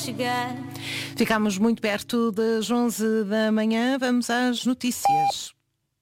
chegar. Ficámos muito perto das 11 da manhã. Vamos às notícias.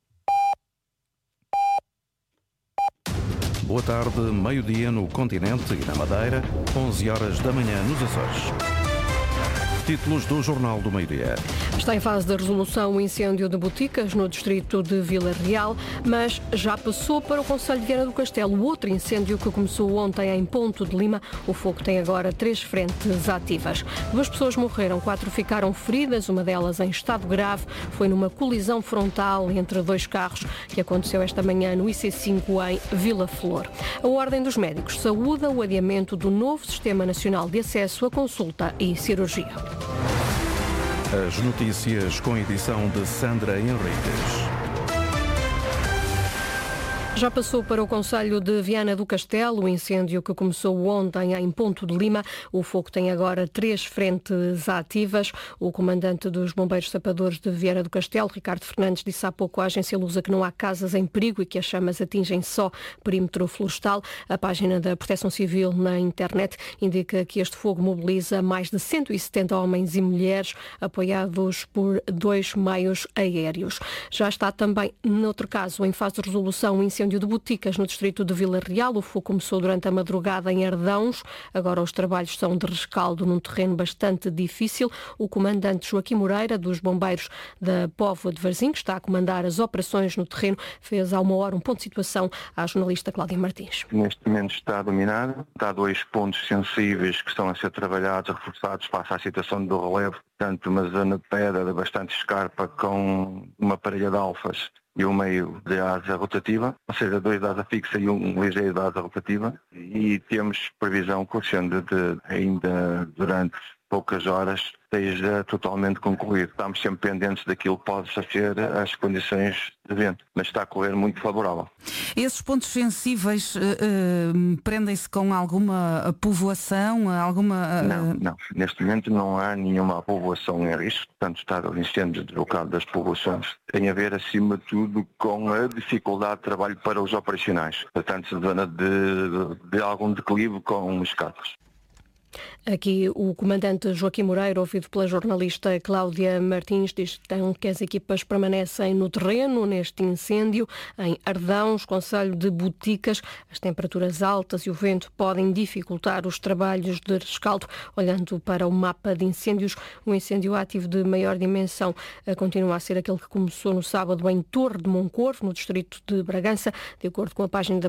Boa tarde, meio-dia no continente e na Madeira, 11 horas da manhã nos Açores. Títulos do Jornal do Meio-Dia. Está em fase de resolução o incêndio de boticas no distrito de Vila Real, mas já passou para o concelho de Viana do Castelo. O outro incêndio que começou ontem em Ponto de Lima. O fogo tem agora 3 frentes ativas. 2 pessoas morreram, 4 ficaram feridas, uma delas em estado grave. Foi numa colisão frontal entre 2 carros que aconteceu esta manhã no IC5 em Vila Flor. A Ordem dos Médicos saúda o adiamento do novo Sistema Nacional de Acesso à Consulta e Cirurgia. As notícias com edição de Sandra Henriques. Já passou para o concelho de Viana do Castelo o incêndio que começou ontem em Ponto de Lima. O fogo tem agora 3 frentes ativas. O comandante dos Bombeiros Sapadores de Viana do Castelo, Ricardo Fernandes, disse há pouco à agência Lusa que não há casas em perigo e que as chamas atingem só perímetro florestal. A página da Proteção Civil na internet indica que este fogo mobiliza mais de 170 homens e mulheres apoiados por 2 meios aéreos. Já está também, noutro caso, em fase de resolução, o incêndio de boticas no distrito de Vila Real. O fogo começou durante a madrugada em Ardãos. Agora os trabalhos são de rescaldo num terreno bastante difícil. O comandante Joaquim Moreira, dos Bombeiros da Póvoa de Varzim, que está a comandar as operações no terreno, fez há uma hora um ponto de situação à jornalista Cláudia Martins. Neste momento está dominado. Há 2 pontos sensíveis que estão a ser trabalhados, reforçados face à situação do relevo. Portanto, uma zona de pedra de bastante escarpa com uma parelha de alfas e um meio de asa rotativa, ou seja, 2 de asa fixa e um ligeiro de asa rotativa, e temos previsão que o incêndio ainda durante poucas horas esteja totalmente concluído. Estamos sempre pendentes daquilo que pode ser as condições de vento, mas está a correr muito favorável. Esses pontos sensíveis prendem-se com alguma povoação? Não. Neste momento não há nenhuma povoação em risco. Portanto, está o incêndio deslocado das povoações. Tem a ver, acima de tudo, com a dificuldade de trabalho para os operacionais. Portanto, zona de algum declive com os carros. Aqui o comandante Joaquim Moreira, ouvido pela jornalista Cláudia Martins, diz que as equipas permanecem no terreno neste incêndio em Ardãos, concelho de Boticas. As temperaturas altas e o vento podem dificultar os trabalhos de rescaldo. Olhando para o mapa de incêndios, o incêndio ativo de maior dimensão continua a ser aquele que começou no sábado em Torre de Moncorvo, no distrito de Bragança. De acordo com a página da